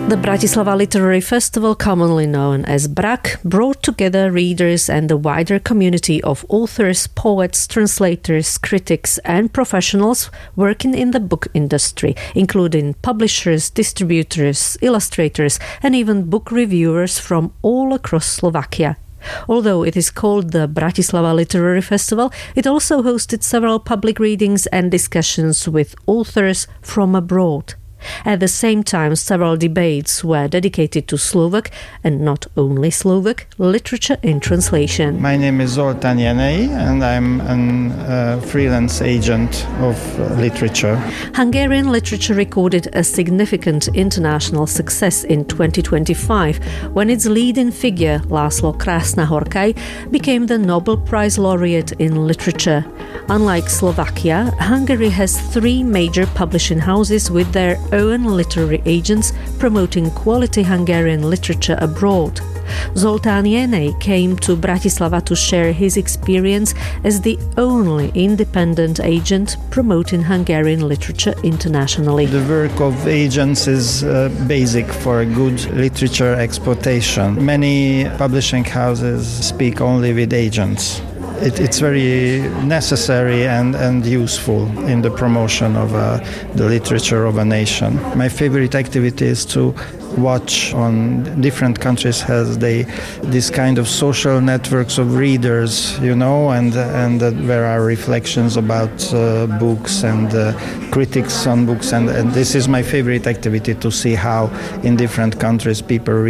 The Bratislava Literary Festival, commonly known as BRAK, brought together readers and the wider community of authors, poets, translators, critics and professionals working in the book industry, including publishers, distributors, illustrators and even book reviewers from all across Slovakia. Although it is called the Bratislava Literary Festival, it also hosted several public readings and discussions with authors from abroad. At the same time, several debates were dedicated to Slovak, and not only Slovak, literature in translation. My name is Zoltán Jenei, and I'm a freelance agent of literature. Hungarian literature recorded a significant international success in 2025 when its leading figure, László Krásna-Horkai, became the Nobel Prize laureate in literature. Unlike Slovakia, Hungary has three major publishing houses with their own literary agents promoting quality Hungarian literature abroad. Zoltán Jenei came to Bratislava to share his experience as the only independent agent promoting Hungarian literature internationally. The work of agents is basic for good literature exportation. Many publishing houses speak only with agents. It's very necessary and useful in the promotion of the literature of a nation. My favorite activity is to watch on different countries has this kind of social networks of readers, and there are reflections about books and critics on books, and this is my favorite activity, to see how in different countries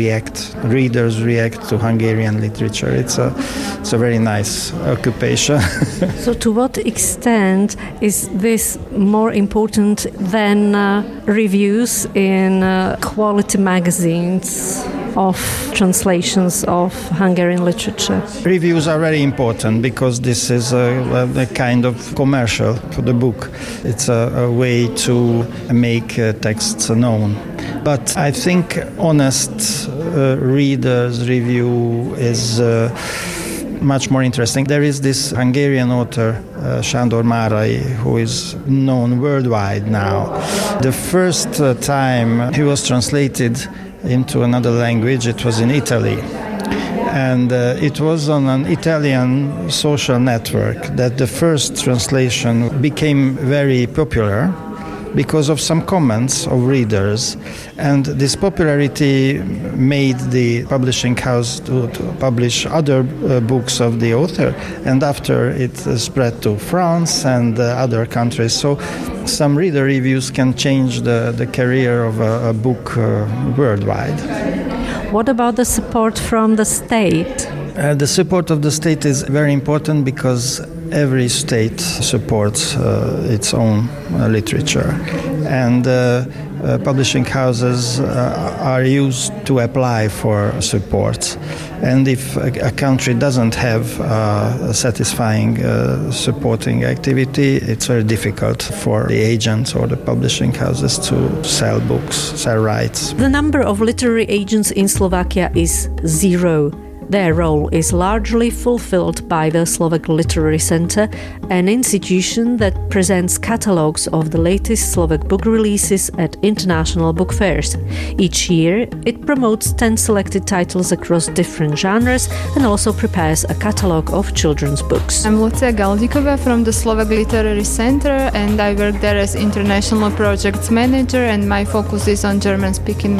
readers react to Hungarian literature. It's a very nice occupation. So to what extent is this more important than reviews in quality magazines of translations of Hungarian literature? Reviews are very important because this is a kind of commercial for the book. It's a way to make texts known. But I think honest reader's review is much more interesting. There is this Hungarian author, Sándor Márai, who is known worldwide now. The first time he was translated into another language, it was in Italy. And it was on an Italian social network that the first translation became very popular because of some comments of readers, and this popularity made the publishing house to publish other books of the author, and after it spread to France and other countries. So some reader reviews can change the career of a book worldwide. What about the support from the state? The support of the state is very important because every state supports its own literature, and publishing houses are used to apply for support. And if a country doesn't have a satisfying supporting activity, it's very difficult for the agents or the publishing houses to sell books, sell rights. The number of literary agents in Slovakia is 0. Their role is largely fulfilled by the Slovak Literary Center, an institution that presents catalogues of the latest Slovak book releases at international book fairs. Each year, it promotes 10 selected titles across different genres and also prepares a catalogue of children's books. I'm Lucia Galdikova from the Slovak Literary Center, and I work there as International Projects Manager, and my focus is on German-speaking